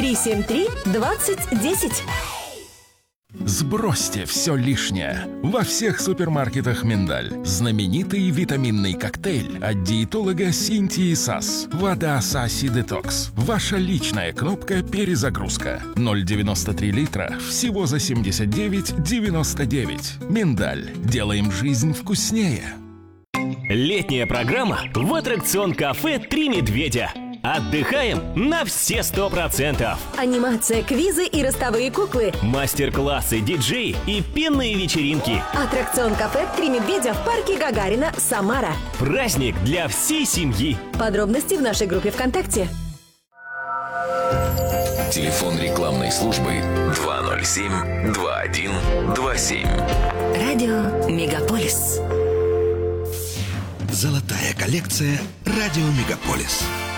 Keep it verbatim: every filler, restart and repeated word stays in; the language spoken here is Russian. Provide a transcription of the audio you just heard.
три семь три двадцать десять. Сбросьте все лишнее. Во всех супермаркетах «Миндаль». Знаменитый витаминный коктейль от диетолога Синтии Сас. Вода Саси Детокс. Ваша личная кнопка «Перезагрузка». ноль девяносто три литра. Всего за семьдесят девять девяносто девять. «Миндаль». Делаем жизнь вкуснее. Летняя программа в аттракцион кафе «Три медведя». Отдыхаем на все сто процентов. Анимация, квизы и ростовые куклы. Мастер-классы, диджеи и пенные вечеринки. Аттракцион кафе «Три медведя» в парке Гагарина, Самара. Праздник для всей семьи. Подробности в нашей группе ВКонтакте. Телефон рекламной службы два ноль семь два один два семь. Радио Мегаполис. Золотая коллекция «Радио Мегаполис».